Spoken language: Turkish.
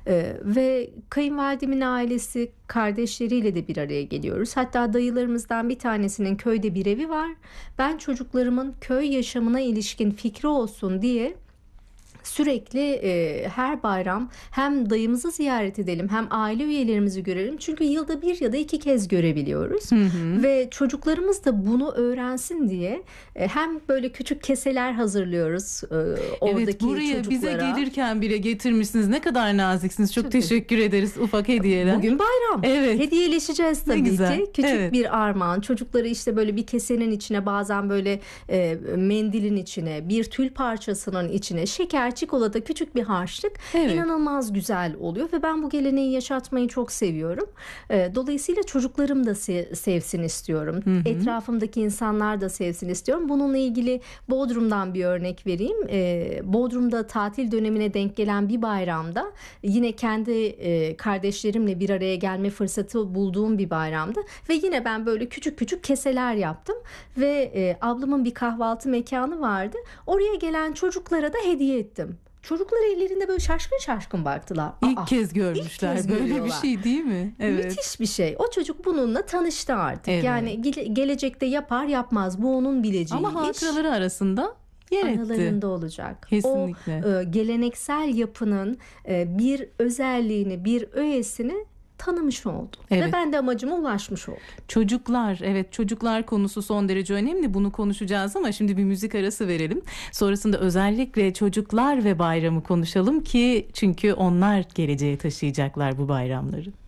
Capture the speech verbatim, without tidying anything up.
Ee, ve kayınvalidemin ailesi, kardeşleriyle de bir araya geliyoruz. Hatta dayılarımızdan bir tanesinin köyde bir evi var. Ben çocuklarımın köy yaşamına ilişkin fikri olsun diye sürekli e, her bayram hem dayımızı ziyaret edelim hem aile üyelerimizi görelim. Çünkü yılda bir ya da iki kez görebiliyoruz. Hı hı. Ve çocuklarımız da bunu öğrensin diye e, hem böyle küçük keseler hazırlıyoruz e, oradaki evet, buraya çocuklara. Bize gelirken bile getirmişsiniz. Ne kadar naziksiniz. Çok, Çok teşekkür güzel. ederiz. Ufak hediyeler. Bugün bayram. Evet. Hediyeleşeceğiz tabii ki. Küçük evet. bir armağan. Çocukları işte böyle bir kesenin içine, bazen böyle e, mendilin içine, bir tül parçasının içine şeker, çikolata, küçük bir harçlık, evet. inanılmaz güzel oluyor ve ben bu geleneği yaşatmayı çok seviyorum. Dolayısıyla çocuklarım da sevsin istiyorum. Hı hı. Etrafımdaki insanlar da sevsin istiyorum. Bununla ilgili Bodrum'dan bir örnek vereyim. Bodrum'da tatil dönemine denk gelen bir bayramda yine kendi kardeşlerimle bir araya gelme fırsatı bulduğum bir bayramdı ve yine ben böyle küçük küçük keseler yaptım ve ablamın bir kahvaltı mekanı vardı. Oraya gelen çocuklara da hediye ettim. Çocuklar ellerinde böyle şaşkın şaşkın baktılar. İlk Aa, kez görmüşler. İlk kez böyle bir şey değil mi? Evet. Müthiş bir şey. O çocuk bununla tanıştı artık. Evet. Yani ge- gelecekte yapar yapmaz. Bu onun bileceği Ama iş. hatıraları arasında yer etti. Aralarında olacak. Kesinlikle. O e, geleneksel yapının e, bir özelliğini, bir öğesini tanımış oldum. Evet. Ve ben de amacıma ulaşmış oldum. Çocuklar, evet, çocuklar konusu son derece önemli. Bunu konuşacağız ama şimdi bir müzik arası verelim. Sonrasında özellikle çocuklar ve bayramı konuşalım ki çünkü onlar geleceğe taşıyacaklar bu bayramları.